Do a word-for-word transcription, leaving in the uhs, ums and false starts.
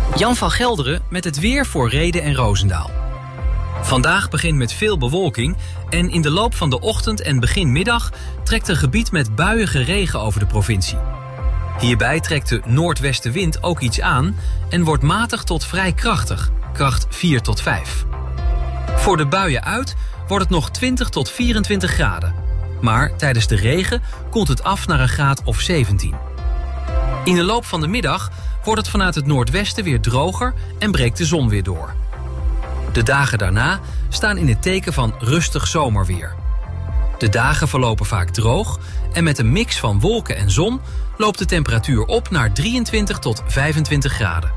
Jan van Gelderen met het weer voor Rheden en Roosendaal. Vandaag begint met veel bewolking en in de loop van de ochtend en begin middag trekt een gebied met buiige regen over de provincie. Hierbij trekt de noordwestenwind ook iets aan en wordt matig tot vrij krachtig, kracht vier tot vijf. Voor de buien uit wordt het nog twintig tot vierentwintig graden. Maar tijdens de regen koelt het af naar een graad of zeventien. In de loop van de middag wordt het vanuit het noordwesten weer droger en breekt de zon weer door. De dagen daarna staan in het teken van rustig zomerweer. De dagen verlopen vaak droog en met een mix van wolken en zon loopt de temperatuur op naar drieëntwintig tot vijfentwintig graden.